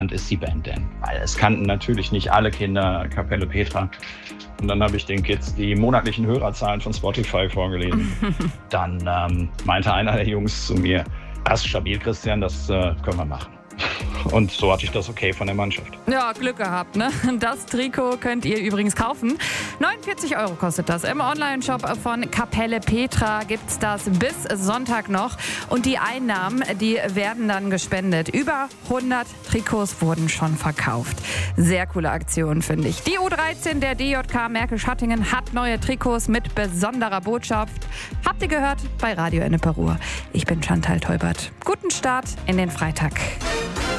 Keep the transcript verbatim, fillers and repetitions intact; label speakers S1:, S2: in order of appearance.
S1: ist die Band denn? Weil es kannten natürlich nicht alle Kinder Kapelle Petra. Und dann habe ich den Kids die monatlichen Hörerzahlen von Spotify vorgelesen. Dann ähm, meinte einer der Jungs zu mir, das ist stabil, Christian, das äh, können wir machen. Und so hatte ich das okay von der Mannschaft.
S2: Ja, Glück gehabt, ne? Das Trikot könnt ihr übrigens kaufen. neunundvierzig Euro kostet das. Im Online-Shop von Kapelle Petra gibt's das bis Sonntag noch. Und die Einnahmen, die werden dann gespendet. Über hundert Trikots wurden schon verkauft. Sehr coole Aktion, finde ich. Die U dreizehn der D J K Märkisch-Hattingen hat neue Trikots mit besonderer Botschaft. Habt ihr gehört? Bei Radio Ennepe Ruhr. Ich bin Chantal Teubert. Guten Start in den Freitag.